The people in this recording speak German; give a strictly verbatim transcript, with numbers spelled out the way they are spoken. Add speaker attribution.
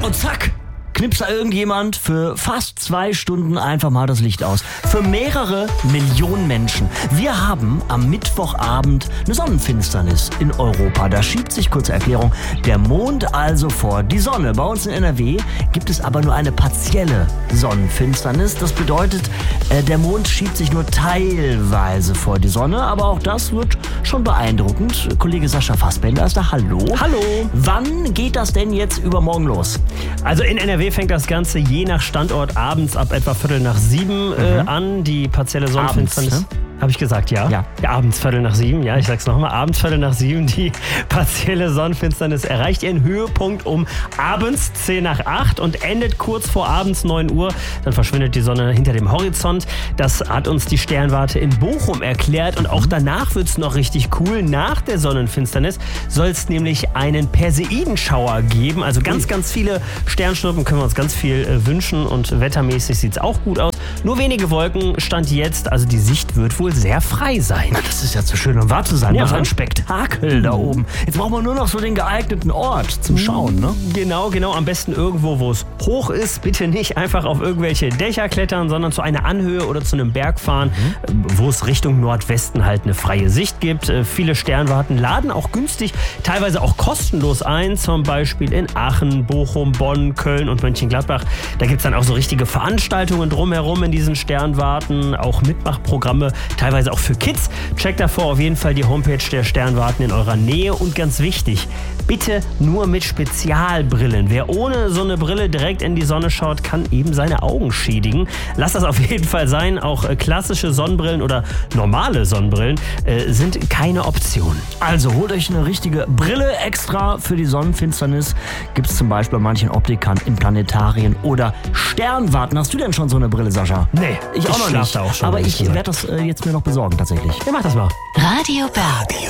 Speaker 1: Und zack, knipst da irgendjemand für fast zwei Stunden einfach mal das Licht aus. Für mehrere Millionen Menschen. Wir haben am Mittwochabend eine Sonnenfinsternis in Europa. Da schiebt sich, kurze Erklärung, der Mond also vor die Sonne. Bei uns in N R W gibt es aber nur eine partielle Sonnenfinsternis. Das bedeutet, äh, der Mond schiebt sich nur teilweise vor die Sonne. Aber auch das wird schon beeindruckend. Kollege Sascha Fassbender ist da. Hallo.
Speaker 2: Hallo.
Speaker 1: Wann geht das denn jetzt übermorgen los?
Speaker 2: Also in N R W fängt das Ganze je nach Standort abends ab etwa Viertel nach sieben äh,
Speaker 1: Mhm.
Speaker 2: an. Die partielle Sonnenfinsternis.
Speaker 1: Abends, ne?
Speaker 2: Habe ich gesagt, ja?
Speaker 1: Ja.
Speaker 2: ja? Abends Viertel nach sieben, ja, ich sag's nochmal. Abends Viertel nach sieben. Die partielle Sonnenfinsternis erreicht ihren Höhepunkt um abends zehn nach acht und endet kurz vor abends neun Uhr. Dann verschwindet die Sonne hinter dem Horizont. Das hat uns die Sternwarte in Bochum erklärt. Und auch danach wird's noch richtig cool. Nach der Sonnenfinsternis soll es nämlich einen Perseidenschauer geben. Also ganz, ganz viele Sternschnuppen, können wir uns ganz viel äh, wünschen. Und wettermäßig sieht's auch gut aus. Nur wenige Wolken stand jetzt. Also die Sicht wird wohl sehr frei sein.
Speaker 1: Na, das ist ja zu schön, um wahr zu sein.
Speaker 2: Ja.
Speaker 1: Was ein Spektakel da oben. Jetzt brauchen wir nur noch so den geeigneten Ort zum Schauen, ne?
Speaker 2: Genau, genau. Am besten irgendwo, wo es hoch ist. Bitte nicht einfach auf irgendwelche Dächer klettern, sondern zu einer Anhöhe oder zu einem Berg fahren, mhm. wo es Richtung Nordwesten halt eine freie Sicht gibt. Viele Sternwarten laden auch günstig, teilweise auch kostenlos ein. Zum Beispiel in Aachen, Bochum, Bonn, Köln und Mönchengladbach. Da gibt es dann auch so richtige Veranstaltungen drumherum in diesen Sternwarten. Auch Mitmachprogramme, teilweise auch für Kids. Checkt davor auf jeden Fall die Homepage der Sternwarten in eurer Nähe. Und ganz wichtig, bitte nur mit Spezialbrillen. Wer ohne so eine Brille direkt in die Sonne schaut, kann eben seine Augen schädigen. Lasst das auf jeden Fall sein. Auch äh, klassische Sonnenbrillen oder normale Sonnenbrillen äh, sind keine Option.
Speaker 1: Also holt euch eine richtige Brille extra für die Sonnenfinsternis. Gibt es zum Beispiel bei manchen Optikern in Planetarien oder Sternwarten. Hast du denn schon so eine Brille, Sascha?
Speaker 2: Nee,
Speaker 1: ich auch noch
Speaker 2: schlaf
Speaker 1: nicht.
Speaker 2: da auch schon,
Speaker 1: Aber
Speaker 2: ehrlich
Speaker 1: ich
Speaker 2: gesagt.
Speaker 1: werde das äh, jetzt mir noch besorgen, tatsächlich.
Speaker 2: Ja, mach das mal.
Speaker 3: Radio Berg.